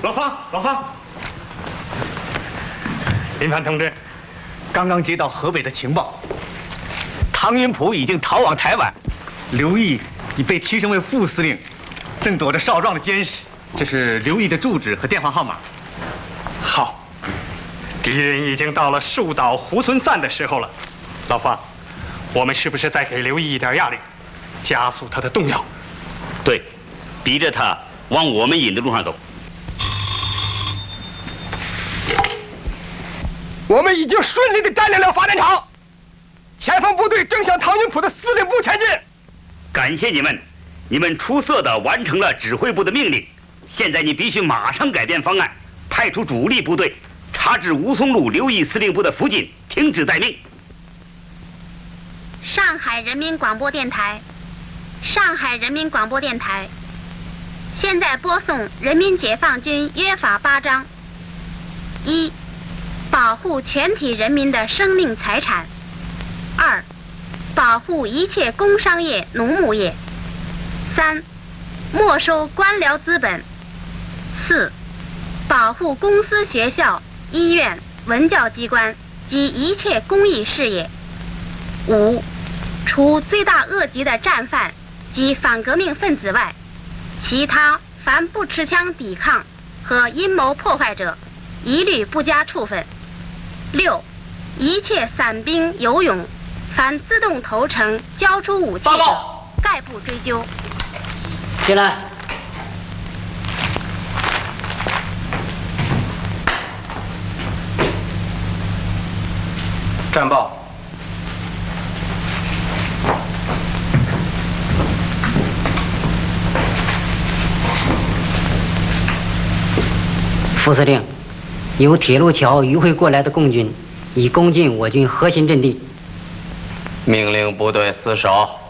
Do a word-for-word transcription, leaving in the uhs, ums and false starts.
老方，老方，林凡同志，刚刚接到河北的情报，唐云甫已经逃往台湾，刘毅已被提升为副司令，正躲着少壮的监视。这是刘毅的住址和电话号码。好，敌人已经到了树倒猢狲散的时候了。老方，我们是不是再给刘毅一点压力，加速他的动摇？ 对，逼着他往我们引的路上走。 我们已经顺利地占领了发电厂，前锋部队正向唐云甫的司令部前进。 感谢你们，你们出色地完成了指挥部的命令。现在你必须马上改变方案，派出主力部队插至吴淞路刘毅司令部的附近，停止待命。 上海人民广播电台，上海人民广播电台，现在播送人民解放军约法八章：一、保护全体人民的生命财产；二、保护一切工商业、农牧业；三、没收官僚资本；四、保护公司、学校、医院、文教机关及一切公益事业；五、除罪大恶极的战犯及反革命分子外，其他凡不持枪抵抗和阴谋破坏者，一律不加处分。六、一切散兵游勇，凡自动投诚交出武器者，概不追究。 进来。 战报。 副司令，由铁路桥迂回过来的共军已攻进我军核心阵地。 命令部队死守。